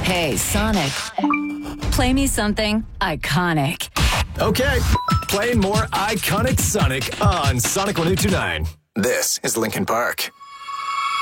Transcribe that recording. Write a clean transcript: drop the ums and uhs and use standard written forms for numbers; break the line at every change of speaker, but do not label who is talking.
Hey, Sonic. Play me something iconic.
Okay, playing more iconic Sonic on Sonic 102.9.
This is Linkin Park.